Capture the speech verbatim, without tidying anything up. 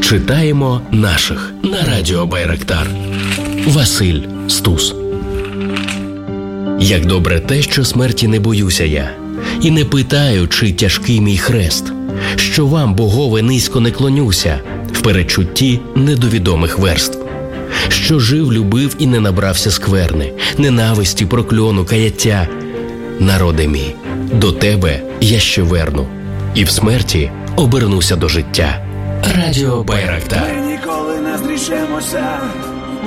Читаємо наших на радіо Байрактар. Василь Стус. Як добре те, що смерті не боюся я, і не питаю, чи тяжкий мій хрест, що вам, богове, низько не клонюся в передчутті недовідомих верств, що жив, любив і не набрався скверни, ненависті, прокльону, каяття. Народе мій, до тебе я ще верну, і в смерті обернуся до життя. Радіо Байрактар. Ми ніколи не зрішемося.